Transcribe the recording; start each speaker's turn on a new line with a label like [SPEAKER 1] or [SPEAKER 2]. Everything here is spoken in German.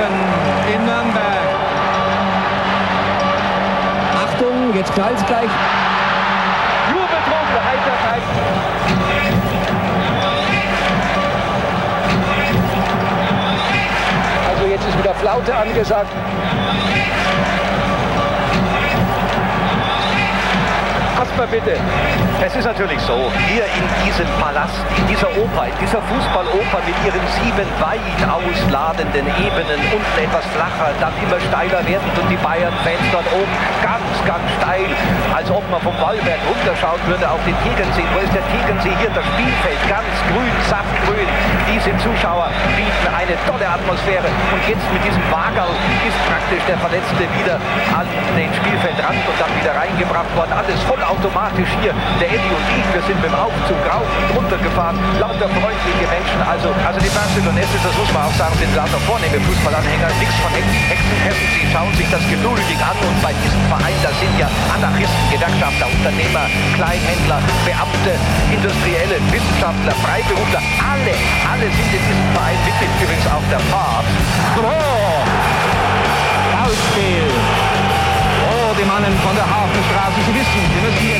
[SPEAKER 1] in Nürnberg.
[SPEAKER 2] Achtung, jetzt knallt es gleich.
[SPEAKER 3] Jubeltrunk für Heiterkeit. Also jetzt ist wieder Flaute angesagt. Asper, bitte.
[SPEAKER 4] Es ist natürlich so, hier in diesem Palast, in dieser Oper, in dieser Fußballoper mit ihren 7 weit ausladenden Ebenen, unten etwas flacher, dann immer steiler werdend und die Bayern-Fans dort oben ganz, ganz steil, als ob man vom Wallberg runterschauen würde auf den Tegernsee. Wo ist der Tegernsee? Hier das Spielfeld, ganz grün, saftgrün. Diese Zuschauer bieten eine tolle Atmosphäre und jetzt mit diesem Wagerl ist praktisch der Verletzte wieder an den Spielfeldrand und dann wieder reingebracht worden. Alles vollautomatisch hier. Der Eddie und ich, wir sind mit dem Aufzug rauf und runter gefahren. Lauter freundliche Menschen. Also die Barceloneses, das muss man auch sagen, sind lauter vornehme Fußballanhänger. Nichts von Hexenhessen. Sie schauen sich das geduldig an und bei diesem Verein, da sind ja Anarchisten, Gewerkschafter, Unternehmer, Kleinhändler, Beamte, Industrielle, Wissenschaftler, Freiberufler. Alle sind in diesem Verein Mitglied, übrigens auch der Papst.
[SPEAKER 1] Ausspiel. Oh, die Mannen von der Hafenstraße, Sie wissen, wir müssen